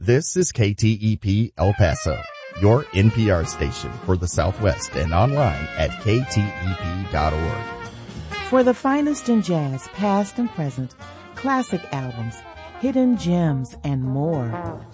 This is KTEP El Paso, your NPR station for the Southwest and online at ktep.org. For the finest in jazz, past and present, classic albums, hidden gems, and more.